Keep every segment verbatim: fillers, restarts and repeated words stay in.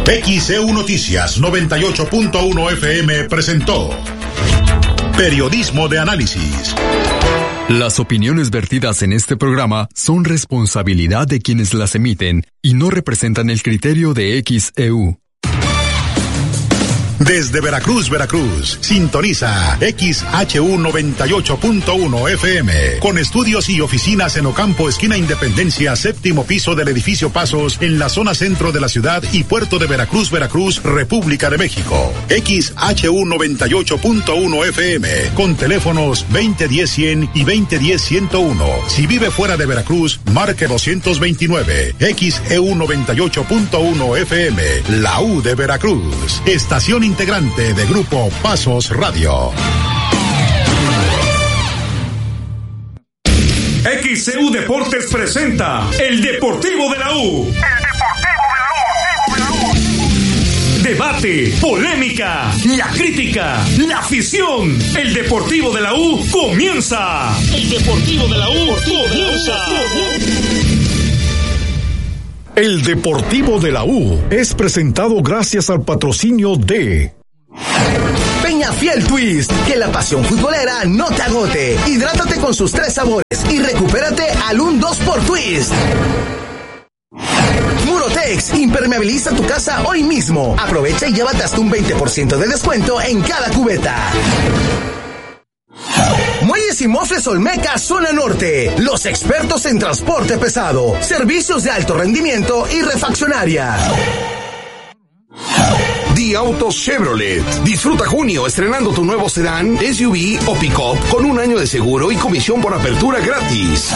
X E U Noticias noventa y ocho punto uno F M presentó Periodismo de Análisis. Las opiniones vertidas en este programa son responsabilidad de quienes las emiten y no representan el criterio de X E U. Desde Veracruz, Veracruz, sintoniza X H U noventa y ocho punto uno F M, con estudios y oficinas en Ocampo, esquina Independencia, séptimo piso del edificio Pasos, en la zona centro de la ciudad y puerto de Veracruz, Veracruz, República de México. X H U noventa y ocho punto uno F M, con teléfonos veinte diez cien y veinte diez ciento uno. Si vive fuera de Veracruz, marque doscientos veintinueve. X E U noventa y ocho punto uno F M, la U de Veracruz. Estación integrante de Grupo Pasos Radio. X E U Deportes presenta El Deportivo de la U. El Deportivo de la U. Debate, polémica, la crítica, la afición. El Deportivo de la U comienza. El Deportivo de la U comienza. El Deportivo de la U es presentado gracias al patrocinio de Peñafiel Twist, que la pasión futbolera no te agote. Hidrátate con sus tres sabores y recupérate al un dos por Twist. Murotex, impermeabiliza tu casa hoy mismo. Aprovecha y llévate hasta un veinte por ciento de descuento en cada cubeta. Muelles y Mofles Olmeca, zona norte. Los expertos en transporte pesado, servicios de alto rendimiento y refaccionaria. The Autos Chevrolet. Disfruta junio estrenando tu nuevo sedán, S U V o pick-up con un año de seguro y comisión por apertura gratis.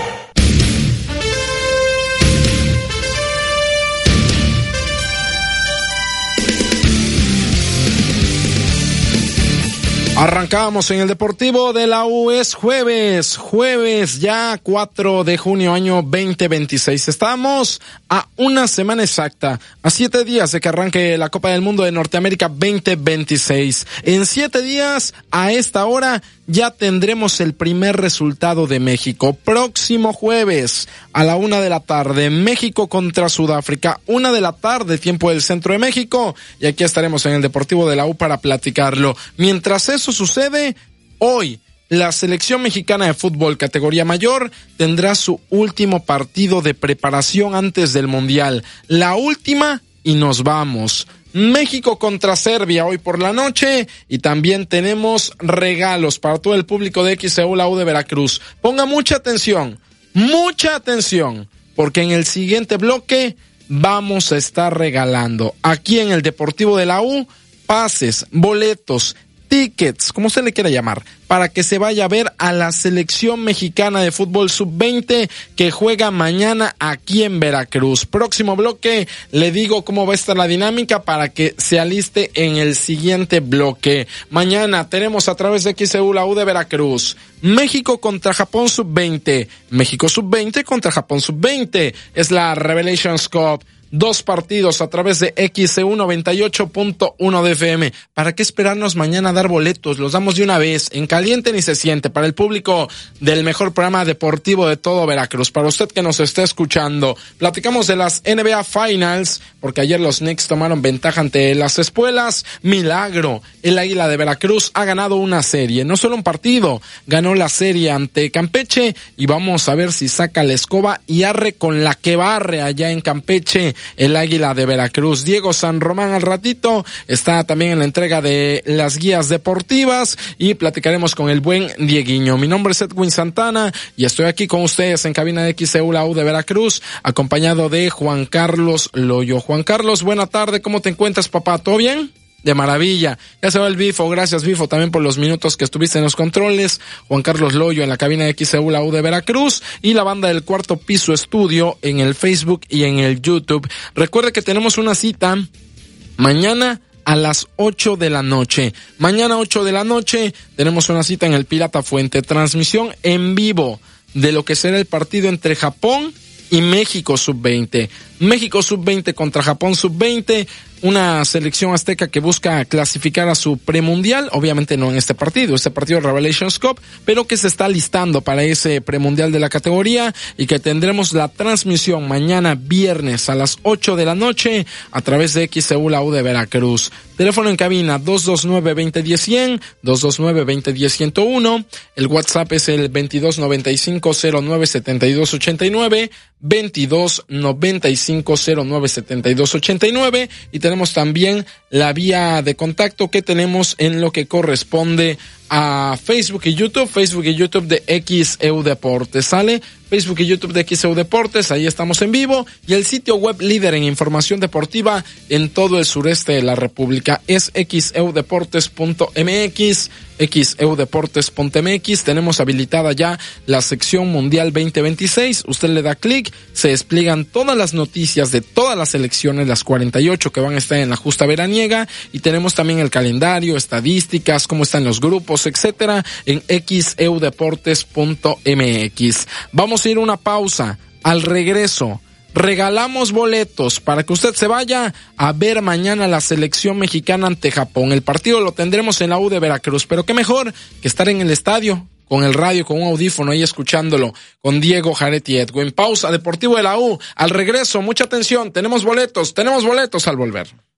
Arrancamos en el Deportivo de la U. Es jueves, jueves ya cuatro de junio año veinte veintiséis. Estamos a una semana exacta, a siete días de que arranque la Copa del Mundo de Norteamérica veinte veintiséis. En siete días, a esta hora, ya tendremos el primer resultado de México. Próximo jueves, a la una de la tarde, México contra Sudáfrica, una de la tarde, tiempo del centro de México, y aquí estaremos en el Deportivo de la U para platicarlo. Mientras eso sucede, hoy, la selección mexicana de fútbol categoría mayor tendrá su último partido de preparación antes del Mundial. La última y nos vamos. México contra Serbia hoy por la noche, y también tenemos regalos para todo el público de X E U, la U de Veracruz. Ponga mucha atención, mucha atención, porque en el siguiente bloque vamos a estar regalando aquí en el Deportivo de la U pases, boletos, tickets, como usted le quiera llamar, para que se vaya a ver a la selección mexicana de fútbol sub veinte que juega mañana aquí en Veracruz. Próximo bloque le digo cómo va a estar la dinámica para que se aliste en el siguiente bloque. Mañana tenemos a través de X E U, la U de Veracruz, México contra Japón sub veinte, México sub veinte contra Japón sub veinte, es la Revelations Cup. Dos partidos a través de X E U noventa y ocho punto uno de F M. ¿Para qué esperarnos mañana a dar boletos? Los damos de una vez, en caliente ni se siente, para el público del mejor programa deportivo de todo Veracruz. Para usted que nos está escuchando, platicamos de las N B A Finals, porque ayer los Knicks tomaron ventaja ante las Espuelas. Milagro, el Águila de Veracruz ha ganado una serie, no solo un partido, ganó la serie ante Campeche, y vamos a ver si saca la escoba y arre con la que barre allá en Campeche el Águila de Veracruz. Diego San Román al ratito está también en la entrega de las guías deportivas y platicaremos con el buen Dieguiño. Mi nombre es Edwin Santana y estoy aquí con ustedes en cabina de X E U, la U de Veracruz, acompañado de Juan Carlos Loyo. Juan Carlos, buena tarde, ¿cómo te encuentras, papá? ¿Todo bien? De maravilla. Ya se va el Bifo. Gracias, Bifo, también por los minutos que estuviste en los controles. Juan Carlos Loyo en la cabina de X E U, la U de Veracruz, y la banda del Cuarto Piso Estudio en el Facebook y en el YouTube. Recuerde que tenemos una cita mañana a las ocho de la noche. Mañana ocho de la noche tenemos una cita en el Pirata Fuente. Transmisión en vivo de lo que será el partido entre Japón y México sub veinte. México sub veinte contra Japón sub veinte, una selección azteca que busca clasificar a su premundial, obviamente no en este partido, este partido Revelations Cup, pero que se está listando para ese premundial de la categoría y que tendremos la transmisión mañana viernes a las ocho de la noche a través de X E U La U de Veracruz. Teléfono en cabina dos dos nueve, veinte diez, cien, dos dos nueve, veinte diez, ciento uno. El WhatsApp es el veintidós noventa y cinco, cero nueve, setenta y dos ochenta y nueve, veintidós noventa y cinco, cero nueve, setenta y dos ochenta y nueve, y tenemos también la vía de contacto que tenemos en lo que corresponde a Facebook y YouTube, Facebook y YouTube de X E U Deportes, ¿sale? Facebook y YouTube de X E U Deportes, ahí estamos en vivo, y el sitio web líder en información deportiva en todo el sureste de la República es x e u deportes punto m x, x e u deportes punto m x. Tenemos habilitada ya la sección Mundial veinte veintiséis, usted le da clic, se despliegan todas las noticias de todas las selecciones, las cuarenta y ocho que van a estar en la justa veraniega, y tenemos también el calendario, estadísticas, cómo están los grupos, etcétera, en x e u deportes punto m x. Vamos a ir a una pausa. Al regreso regalamos boletos para que usted se vaya a ver mañana la selección mexicana ante Japón. El partido lo tendremos en la U de Veracruz, pero qué mejor que estar en el estadio con el radio, con un audífono ahí escuchándolo, con Diego Jaret y Edwin. Pausa, Deportivo de la U. Al regreso, mucha atención, tenemos boletos, tenemos boletos al volver.